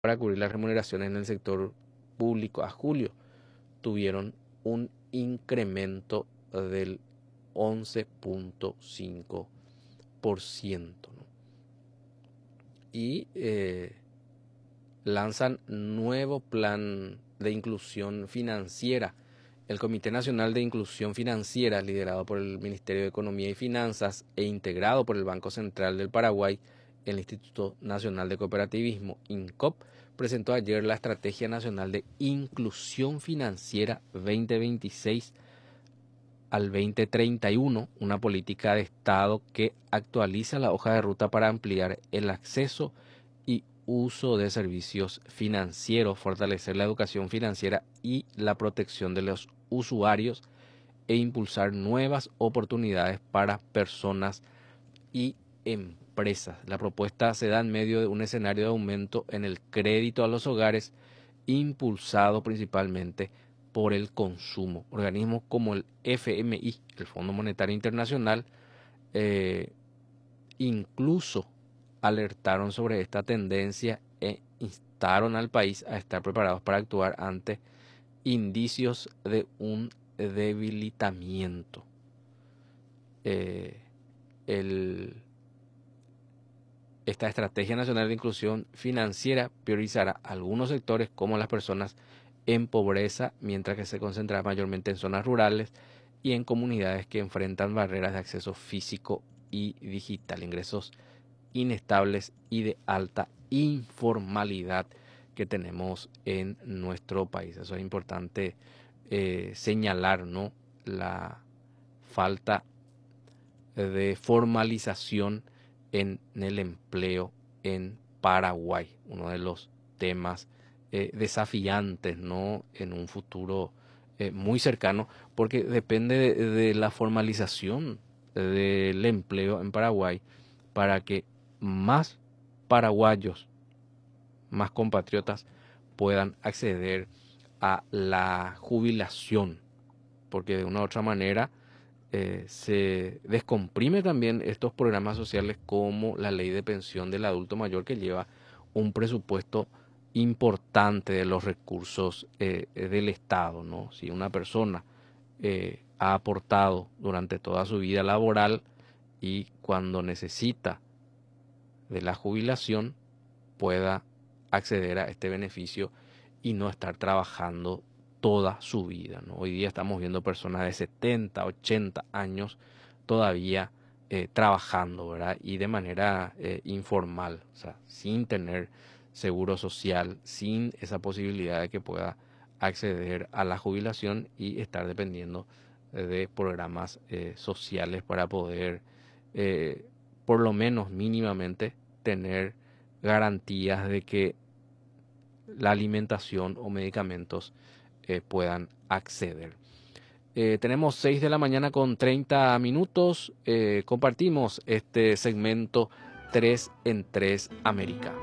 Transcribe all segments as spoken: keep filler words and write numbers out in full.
para cubrir las remuneraciones en el sector público a julio tuvieron un incremento del once punto cinco por ciento, ¿no? Y eh, lanzan nuevo plan de inclusión financiera. El Comité Nacional de Inclusión Financiera, liderado por el Ministerio de Economía y Finanzas e integrado por el Banco Central del Paraguay, el Instituto Nacional de Cooperativismo, INCOP, presentó ayer la Estrategia Nacional de Inclusión Financiera veinte veintiséis al veinte treinta y uno, una política de Estado que actualiza la hoja de ruta para ampliar el acceso y uso de servicios financieros, fortalecer la educación financiera y la protección de los usuarios e impulsar nuevas oportunidades para personas y empresas. La propuesta se da en medio de un escenario de aumento en el crédito a los hogares, impulsado principalmente por el consumo. Organismos como el F M I, el Fondo Monetario Internacional, eh, incluso alertaron sobre esta tendencia e instaron al país a estar preparados para actuar ante indicios de un debilitamiento. Eh, el, esta Estrategia Nacional de Inclusión Financiera priorizará algunos sectores como las personas en pobreza, mientras que se concentra mayormente en zonas rurales y en comunidades que enfrentan barreras de acceso físico y digital, ingresos inestables y de alta informalidad que tenemos en nuestro país. Eso es importante eh, señalar, ¿no? La falta de formalización en el empleo en Paraguay, uno de los temas eh, desafiantes, ¿no? En un futuro eh, muy cercano, porque depende de, de la formalización del empleo en Paraguay para que más paraguayos, más compatriotas puedan acceder a la jubilación, porque de una u otra manera eh, se descomprime también estos programas sociales como la ley de pensión del adulto mayor, que lleva un presupuesto importante de los recursos eh, del Estado, ¿no? Si una persona eh, ha aportado durante toda su vida laboral y cuando necesita de la jubilación pueda acceder a este beneficio y no estar trabajando toda su vida, ¿no? Hoy día estamos viendo personas de setenta, ochenta años todavía eh, trabajando, ¿verdad? Y de manera eh, informal, o sea, sin tener seguro social, sin esa posibilidad de que pueda acceder a la jubilación y estar dependiendo de programas eh, sociales para poder, eh, por lo menos mínimamente, tener garantías de que la alimentación o medicamentos eh, puedan acceder. Eh, tenemos seis de la mañana con treinta minutos. Eh, compartimos este segmento tres en tres América.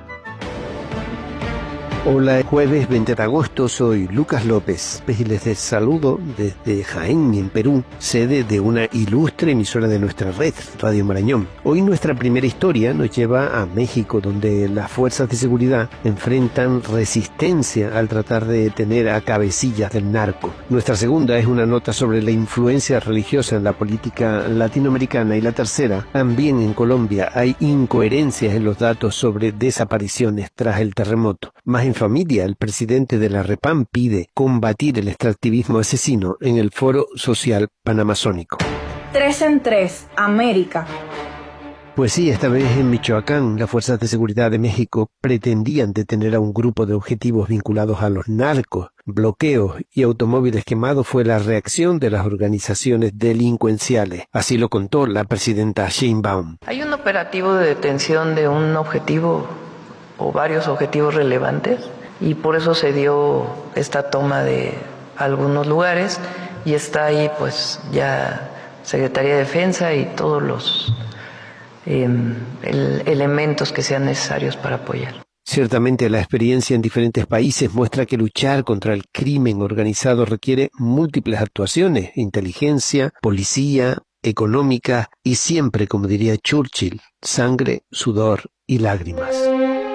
Hola, jueves veinte de agosto, soy Lucas López y les saludo desde Jaén, en Perú, sede de una ilustre emisora de nuestra red, Radio Marañón. Hoy nuestra primera historia nos lleva a México, donde las fuerzas de seguridad enfrentan resistencia al tratar de detener a cabecillas del narco. Nuestra segunda es una nota sobre la influencia religiosa en la política latinoamericana, y la tercera, también en Colombia hay incoherencias en los datos sobre desapariciones tras el terremoto. Más en familia, el presidente de la REPAM pide combatir el extractivismo asesino en el Foro Social Panamazónico. tres en tres, América. Pues sí, esta vez en Michoacán, las fuerzas de seguridad de México pretendían detener a un grupo de objetivos vinculados a los narcos. Bloqueos y automóviles quemados fue la reacción de las organizaciones delincuenciales. Así lo contó la presidenta Sheinbaum. Hay un operativo de detención de un objetivo o varios objetivos relevantes, y por eso se dio esta toma de algunos lugares, y está ahí pues ya Secretaría de Defensa y todos los eh, el, elementos que sean necesarios para apoyar. Ciertamente la experiencia en diferentes países muestra que luchar contra el crimen organizado requiere múltiples actuaciones: inteligencia, policía, económica y siempre, como diría Churchill, sangre, sudor y lágrimas.